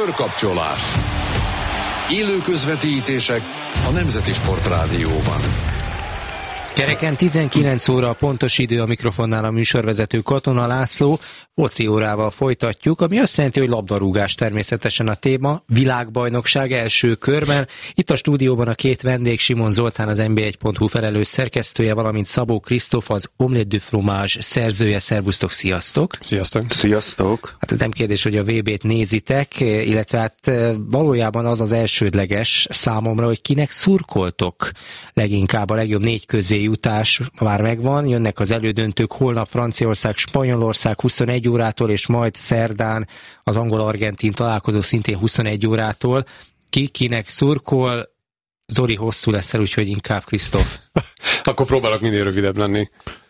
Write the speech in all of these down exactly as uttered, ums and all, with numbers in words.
Körkapcsolás. Élő közvetítések a Nemzeti Sportrádióban. Kereken tizenkilenc óra a pontos idő, a mikrofonnál a műsorvezető Katona László. Foci órával folytatjuk, ami azt jelenti, hogy labdarúgás természetesen a téma. Világbajnokság első körben. Itt a stúdióban a két vendég, Simon Zoltán, az en bé egy pont hu felelős szerkesztője, valamint Szabó Krisztóf, az Omelette du Fromage szerzője. Szervusztok, sziasztok! Sziasztok! Sziasztok! Hát ez nem kérdés, hogy a vé bét nézitek, illetve hát valójában az az elsődleges számomra, hogy kinek szurkoltok leginkább. A legjobb négy közé jutás már megvan, jönnek az elődöntők, holnap Franciaország, Spanyolország huszonegy órától, és majd szerdán az angol-argentin találkozó szintén huszonegy órától. Ki kinek szurkol? Zoli hosszú leszel, úgyhogy inkább Krisztóf. Akkor próbálok minél rövidebb lenni.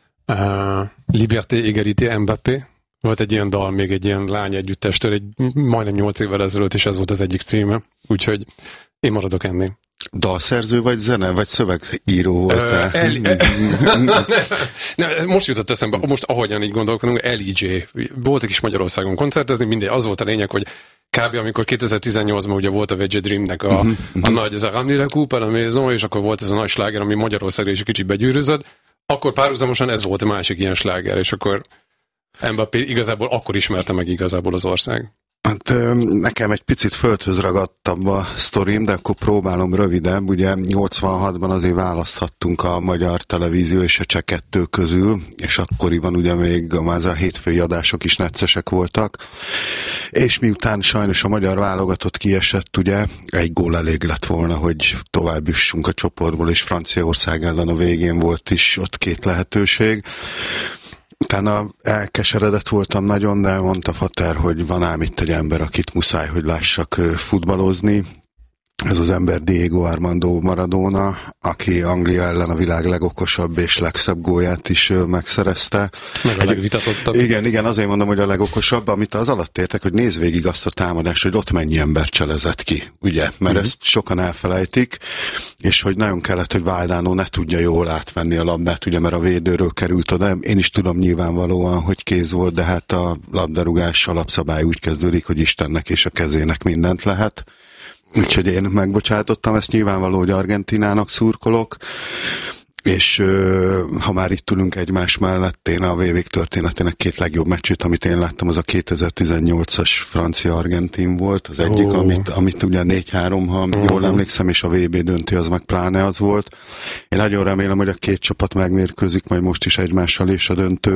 Uh, Liberté, Égalité, Mbappé. Volt egy ilyen dal, még egy ilyen lány együttestől, egy majdnem nyolc évvel ezelőtt, és ez volt az egyik címe. Úgyhogy én maradok ennél. Dalszerző vagy zene, vagy szövegíró voltál? Uh, el, el, ne, most jutott eszembe, most ahogyan így gondolkodunk, el i jé. Voltak is Magyarországon koncertezni, mindegy, az volt a lényeg, hogy kb. Amikor kétezer-tizennyolcban ugye volt a Veggie Dreamnek a, uh-huh. a nagy, ez a Ramenez la coupe à la maison, és akkor volt ez a nagy sláger, ami Magyarországra is kicsit begyűrűzött, akkor párhuzamosan ez volt a másik ilyen sláger, és akkor Mbappé igazából akkor ismerte meg igazából az ország. Hát nekem egy picit földhöz ragadtabb a sztorim, de akkor próbálom rövidebb. Ugye nyolcvanhatban azért választhattunk a magyar televízió és a cseh kettő közül, és akkoriban ugye még az a hétfői adások is neccesek voltak. És miután sajnos a magyar válogatott kiesett, ugye egy gól elég lett volna, hogy tovább jussunk a csoportból, és Franciaország ellen a végén volt is ott két lehetőség. Utána elkeseredett voltam nagyon, de mondta Fater, hogy van ám itt egy ember, akit muszáj, hogy lássak futballozni. Ez az ember Diego Armando Maradona, aki Anglia ellen a világ legokosabb és legszebb gólját is megszerezte. Meg a legvitatottabb. Igen, igen, azért mondom, hogy a legokosabb, amit az alatt értek, hogy nézd végig azt a támadást, hogy ott mennyi ember cselezett ki, ugye? Mert mm-hmm. ezt sokan elfelejtik, és hogy nagyon kellett, hogy Valdano ne tudja jól átvenni a labdát, ugye, mert a védőről került oda. Én is tudom nyilvánvalóan, hogy kéz volt, de hát a labdarúgás alapszabály úgy kezdődik, hogy Istennek és a kezének mindent lehet. Úgyhogy én megbocsátottam, ezt nyilvánvaló, hogy Argentinának szurkolok, és euh, ha már itt ülünk egymás mellett, én a vé vé történetének két legjobb meccsét, amit én láttam, az a kétezer-tizennyolcas francia-argentin volt, az egyik, oh. amit, amit ugye négy három, ha uh-huh. jól emlékszem, és a vé bé döntő az meg pláne az volt. Én nagyon remélem, hogy a két csapat megmérkőzik majd most is egymással és a döntő